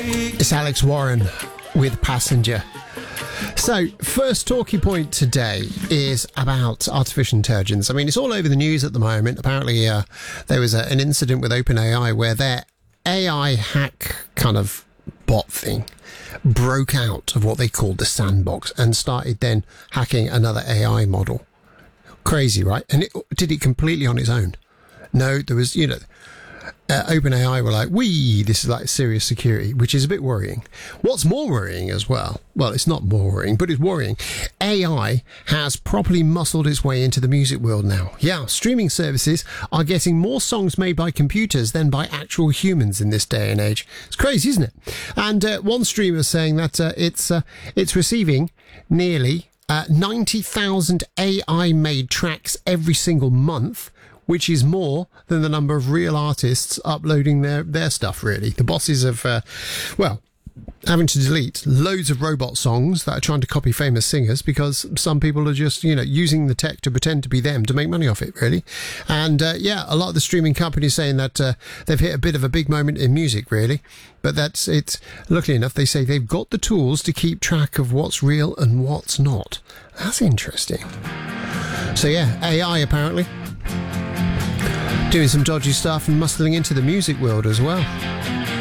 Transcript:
It's Alex Warren with Passenger. So, first talking point today is about artificial intelligence. I mean, it's all over the news at the moment. Apparently, there was an incident with OpenAI where their AI hack kind of bot thing broke out of what they called the sandbox and started then hacking another AI model. Crazy, right? And it did it completely on its own. No, there was, OpenAI were like, this is like serious security, which is a bit worrying. What's more worrying as well, it's not more worrying, but it's worrying. AI has properly muscled its way into the music world now. Yeah, streaming services are getting more songs made by computers than by actual humans in this day and age. It's crazy, isn't it? And one streamer saying that it's receiving nearly 90,000 AI-made tracks every single month, which is more than the number of real artists uploading their stuff, really. The bosses of, having to delete loads of robot songs that are trying to copy famous singers because some people are just, using the tech to pretend to be them to make money off it, really. And, a lot of the streaming companies saying that they've hit a bit of a big moment in music, really. But luckily enough, they say they've got the tools to keep track of what's real and what's not. That's interesting. So, yeah, AI apparently doing some dodgy stuff and muscling into the music world as well.